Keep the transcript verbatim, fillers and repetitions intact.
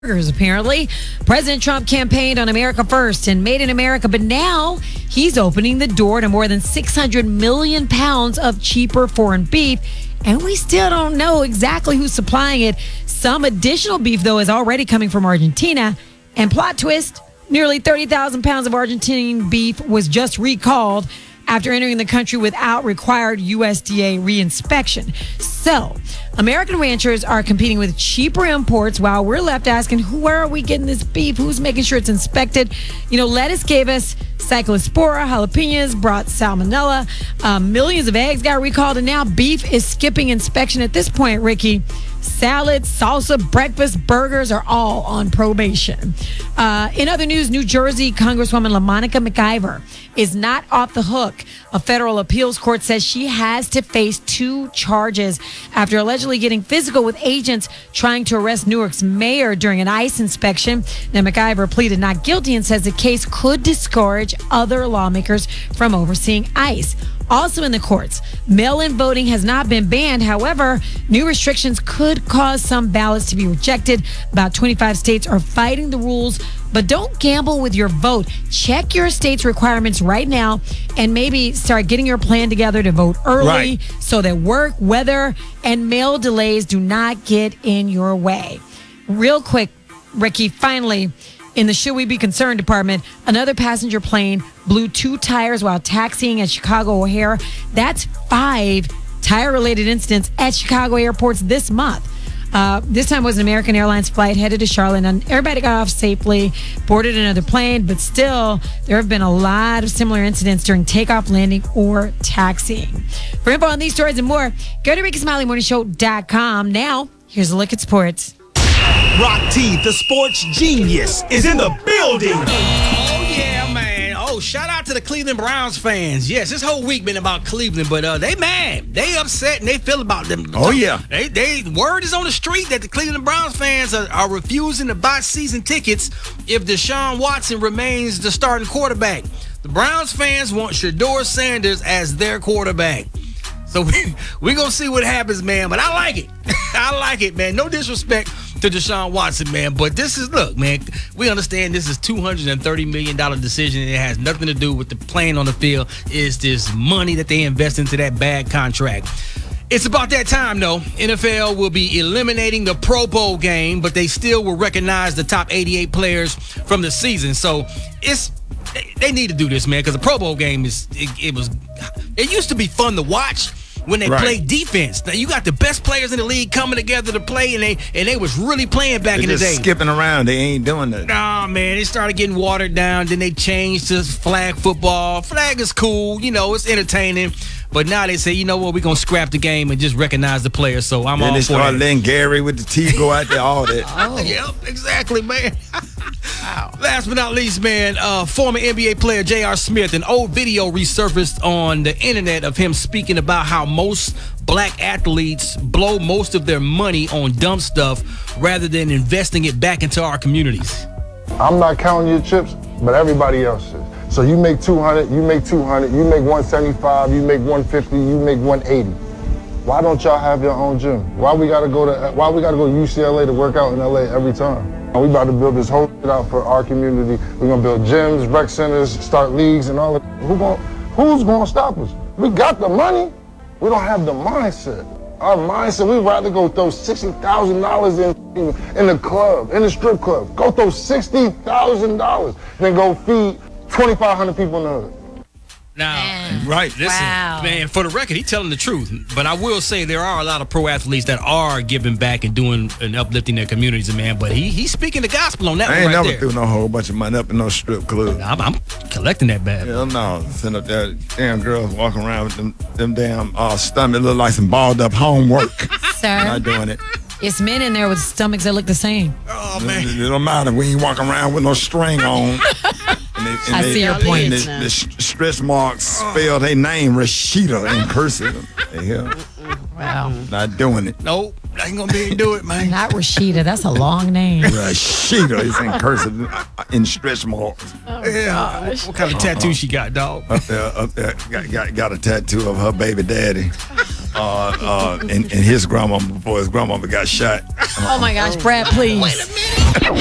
burgers, apparently. President Trump campaigned on America First and Made in America, but now he's opening the door to more than six hundred million pounds of cheaper foreign beef, and we still don't know exactly who's supplying it. Some additional beef, though, is already coming from Argentina. And plot twist, nearly thirty thousand pounds of Argentine beef was just recalled after entering the country without required U S D A reinspection. So, American ranchers are competing with cheaper imports while we're left asking, where are we getting this beef? Who's making sure it's inspected? You know, lettuce gave us cyclospora, jalapenos brought salmonella, uh, millions of eggs got recalled, and now beef is skipping inspection at this point, Ricky. Salads, salsa, breakfast, burgers are all on probation. Uh, in other news, New Jersey Congresswoman LaMonica McIver is not off the hook. A federal appeals court says she has to face two charges after allegedly getting physical with agents trying to arrest Newark's mayor during an ICE inspection. Now, McIver pleaded not guilty and says the case could discourage other lawmakers from overseeing ICE. Also in the courts, mail-in voting has not been banned. However, new restrictions could cause some ballots to be rejected. About twenty-five states are fighting the rules, but don't gamble with your vote. Check your state's requirements right now and maybe start getting your plan together to vote early right. so that work, weather, and mail delays do not get in your way. Real quick, Ricky, finally, in the Should We Be Concerned department, another passenger plane blew two tires while taxiing at Chicago O'Hare. That's five tire-related incidents at Chicago airports this month. Uh, this time was an American Airlines flight headed to Charlotte, and everybody got off safely, boarded another plane, but still, there have been a lot of similar incidents during takeoff, landing, or taxiing. For info on these stories and more, go to Ricky Smiley Morning Show dot com. Now, here's a look at sports. Rock T, the sports genius, is in the building. Oh, yeah, man. Oh, shout out to the Cleveland Browns fans. Yes, this whole week been about Cleveland, but uh, they mad. They upset and they feel about them. Oh, yeah. They, they word is on the street that the Cleveland Browns fans are, are refusing to buy season tickets if Deshaun Watson remains the starting quarterback. The Browns fans want Shedeur Sanders as their quarterback. So we we gonna see what happens, man. But I like it. I like it, man. No disrespect to Deshaun Watson, man. But this is, look, man, we understand this is two hundred thirty million dollars decision. It has nothing to do with the playing on the field. It's this money that they invest into that bad contract. It's about that time, though. N F L will be eliminating the Pro Bowl game, but they still will recognize the top eighty-eight players from the season. So it's they need to do this, man, because the Pro Bowl game is it, it was it used to be fun to watch when they right. played defense. Now you got the best players in the league coming together to play, and they and they was really playing back They're in the just day. Skipping around, they ain't doing that. Nah, man, it started getting watered down. Then they changed to flag football. Flag is cool, you know, it's entertaining. But now they say, you know what, we're going to scrap the game and just recognize the players. So I'm then all they for start that. letting Gary with the T go out there, all that. Oh. Yep, exactly, man. Wow. Last but not least, man, uh, former N B A player J R. Smith, an old video resurfaced on the internet of him speaking about how most black athletes blow most of their money on dumb stuff rather than investing it back into our communities. I'm not counting your chips, but everybody else is. So you make two hundred, you make two hundred, you make one seventy-five, you make one fifty, you make one eighty. Why don't y'all have your own gym? Why we gotta go to Why we gotta go to U C L A to work out in L A every time? We about to build this whole shit out for our community. We're gonna build gyms, rec centers, start leagues, and all that. Who gon' Who's gonna stop us? We got the money. We don't have the mindset. Our mindset, we'd rather go throw sixty thousand dollars in in the club, in the strip club. Go throw sixty thousand dollars than go feed twenty-five hundred people in the hood. Now, Man. right, listen, Wow. man, for the record, he's telling the truth. But I will say there are a lot of pro athletes that are giving back and doing and uplifting their communities, man. But he he's speaking the gospel on that I one ain't right never there. threw no whole bunch of money up in no strip club. I'm, I'm collecting that bad. Hell no. Sitting up there, damn girls walking around with them, them damn uh, stomach look like some balled up homework. Sir, Not doing it. it's men in there with stomachs that look the same. Oh, It, man. it don't matter. We ain't walking around with no string on. And they, and I they, see your and point. The, the stretch marks spell their name Rashida in cursive. The hell? Wow. Not doing it. Nope, I ain't gonna be able to do it, man. Not Rashida. That's a long name. Rashida is in cursive in stretch marks. Yeah. What, what kind of tattoo she got, dog? Up there, up there, got, got, got a tattoo of her baby daddy. uh, uh, and, and his grandmama before his grandmama got shot. Oh my gosh, Brad, please.